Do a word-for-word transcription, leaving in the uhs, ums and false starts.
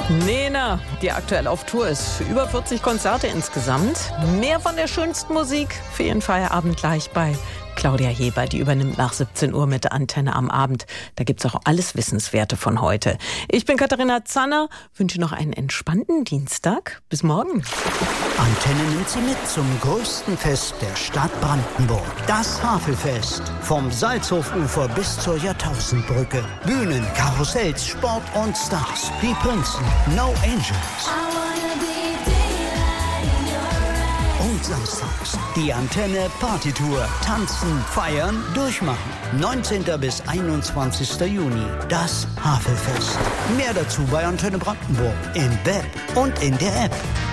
Nena, die aktuell auf Tour ist. Über vierzig Konzerte insgesamt. Mehr von der schönsten Musik für Ihren Feierabend gleich bei Claudia Heber. Die übernimmt nach siebzehn Uhr mit der Antenne am Abend. Da gibt's auch alles Wissenswerte von heute. Ich bin Katharina Zanner, wünsche noch einen entspannten Dienstag. Bis morgen. Antenne nimmt Sie mit zum größten Fest der Stadt Brandenburg. Das Havelfest. Vom Salzhofufer bis zur Jahrtausendbrücke. Bühnen, Karussells, Sport und Stars. Die Prinzen, No Angels. Und samstags die Antenne Partytour. Tanzen, feiern, durchmachen. neunzehnten bis einundzwanzigsten Juni. Das Havelfest. Mehr dazu bei Antenne Brandenburg. Im Web und in der App.